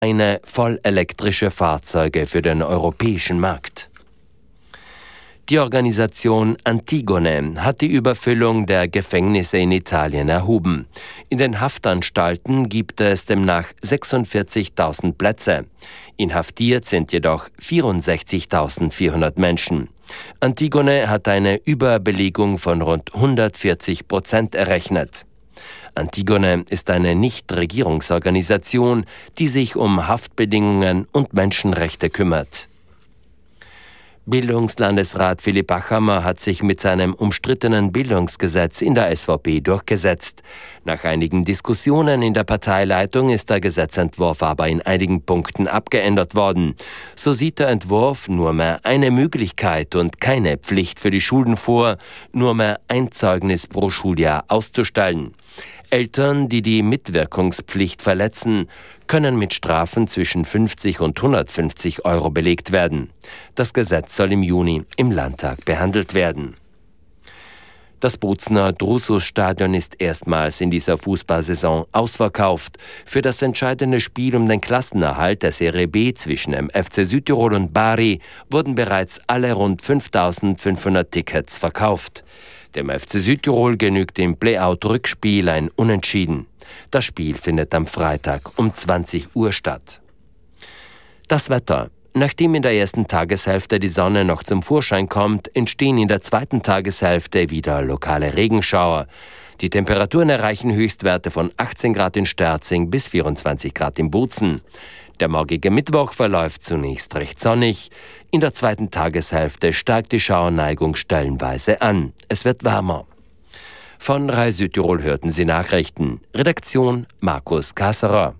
eine vollelektrische Fahrzeuge für den europäischen Markt. Die Organisation Antigone hat die Überfüllung der Gefängnisse in Italien erhoben. In den Haftanstalten gibt es demnach 46.000 Plätze. Inhaftiert sind jedoch 64.400 Menschen. Antigone hat eine Überbelegung von rund 140% errechnet. Antigone ist eine Nichtregierungsorganisation, die sich um Haftbedingungen und Menschenrechte kümmert. Bildungslandesrat Philipp Achammer hat sich mit seinem umstrittenen Bildungsgesetz in der SVP durchgesetzt. Nach einigen Diskussionen in der Parteileitung ist der Gesetzentwurf aber in einigen Punkten abgeändert worden. So sieht der Entwurf nur mehr eine Möglichkeit und keine Pflicht für die Schulen vor, nur mehr ein Zeugnis pro Schuljahr auszustellen. Eltern, die die Mitwirkungspflicht verletzen, können mit Strafen zwischen 50 und 150 Euro belegt werden. Das Gesetz soll im Juni im Landtag behandelt werden. Das Bozner Drusus-Stadion ist erstmals in dieser Fußballsaison ausverkauft. Für das entscheidende Spiel um den Klassenerhalt der Serie B zwischen dem FC Südtirol und Bari wurden bereits alle rund 5.500 Tickets verkauft. Dem FC Südtirol genügt im Playout-Rückspiel ein Unentschieden. Das Spiel findet am Freitag um 20 Uhr statt. Das Wetter. Nachdem in der ersten Tageshälfte die Sonne noch zum Vorschein kommt, entstehen in der zweiten Tageshälfte wieder lokale Regenschauer. Die Temperaturen erreichen Höchstwerte von 18 Grad in Sterzing bis 24 Grad in Bozen. Der morgige Mittwoch verläuft zunächst recht sonnig. In der zweiten Tageshälfte steigt die Schauerneigung stellenweise an. Es wird wärmer. Von Rai Südtirol hörten Sie Nachrichten. Redaktion Markus Kasserer.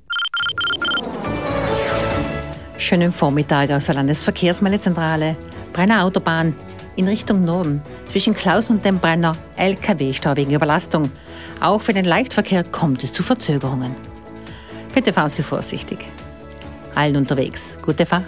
Schönen Vormittag aus der Landesverkehrsmeldezentrale. Brenner Autobahn in Richtung Norden. Zwischen Klausen und dem Brenner LKW-Stau wegen Überlastung. Auch für den Leichtverkehr kommt es zu Verzögerungen. Bitte fahren Sie vorsichtig. Allen unterwegs. Gute Fahrt.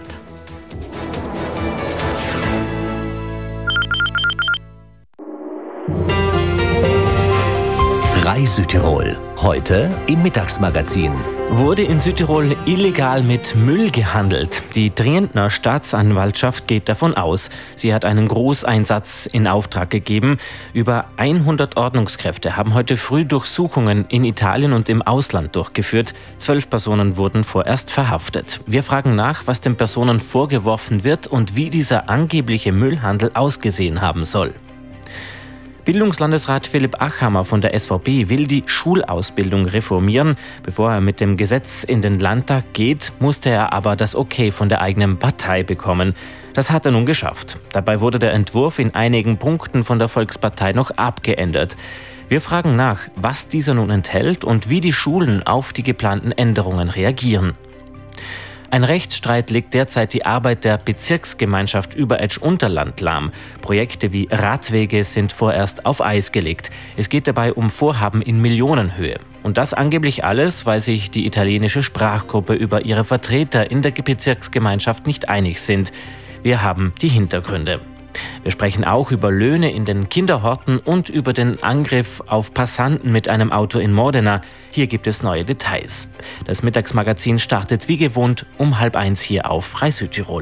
Rai Südtirol. Heute im Mittagsmagazin. Wurde in Südtirol illegal mit Müll gehandelt? Die Trientner Staatsanwaltschaft geht davon aus. Sie hat einen Großeinsatz in Auftrag gegeben. Über 100 Ordnungskräfte haben heute früh Durchsuchungen in Italien und im Ausland durchgeführt. 12 Personen wurden vorerst verhaftet. Wir fragen nach, was den Personen vorgeworfen wird und wie dieser angebliche Müllhandel ausgesehen haben soll. Bildungslandesrat Philipp Achammer von der SVP will die Schulausbildung reformieren. Bevor er mit dem Gesetz in den Landtag geht, musste er aber das Okay von der eigenen Partei bekommen. Das hat er nun geschafft. Dabei wurde der Entwurf in einigen Punkten von der Volkspartei noch abgeändert. Wir fragen nach, was dieser nun enthält und wie die Schulen auf die geplanten Änderungen reagieren. Ein Rechtsstreit legt derzeit die Arbeit der Bezirksgemeinschaft Überetsch-Unterland lahm. Projekte wie Radwege sind vorerst auf Eis gelegt. Es geht dabei um Vorhaben in Millionenhöhe. Und das angeblich alles, weil sich die italienische Sprachgruppe über ihre Vertreter in der Bezirksgemeinschaft nicht einig sind. Wir haben die Hintergründe. Wir sprechen auch über Löhne in den Kinderhorten und über den Angriff auf Passanten mit einem Auto in Modena. Hier gibt es neue Details. Das Mittagsmagazin startet wie gewohnt um 12:30 hier auf Rai Südtirol.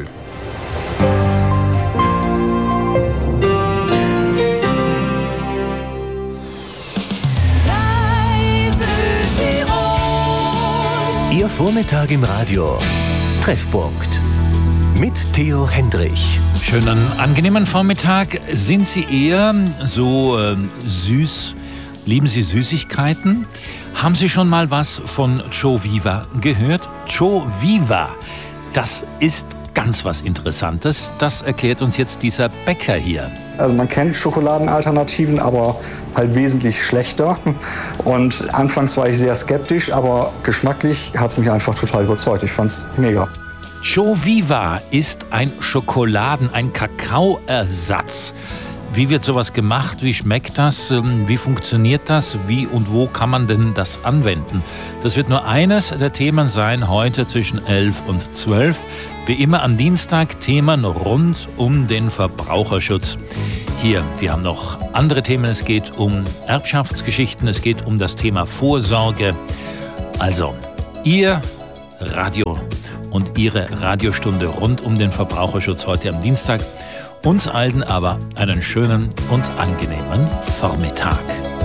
Ihr Vormittag im Radio. Treffpunkt. Mit Theo Hendrich. Schönen, angenehmen Vormittag. Sind Sie eher so süß? Lieben Sie Süßigkeiten? Haben Sie schon mal was von Gioviva gehört? Gioviva, das ist ganz was Interessantes. Das erklärt uns jetzt dieser Bäcker hier. Also man kennt Schokoladenalternativen, aber halt wesentlich schlechter. Und anfangs war ich sehr skeptisch, aber geschmacklich hat es mich einfach total überzeugt. Ich fand's mega. Gioviva ist ein ein Kakaoersatz. Wie wird sowas gemacht? Wie schmeckt das? Wie funktioniert das? Wie und wo kann man denn das anwenden? Das wird nur eines der Themen sein heute zwischen 11 und 12. Wie immer am Dienstag Themen rund um den Verbraucherschutz. Hier, wir haben noch andere Themen. Es geht um Erbschaftsgeschichten, es geht um das Thema Vorsorge. Also, Ihr Radio und Ihre Radiostunde rund um den Verbraucherschutz heute am Dienstag. Uns allen aber einen schönen und angenehmen Vormittag.